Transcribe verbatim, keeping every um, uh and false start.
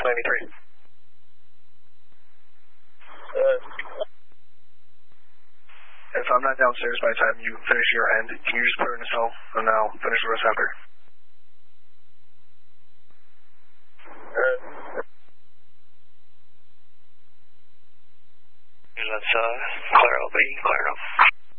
ninety-three. Uh, if I'm not downstairs by the time you finish your end, can you just put her in a cell, and then I'll finish the rest after? uh, Let's uh, clear L B, clear up.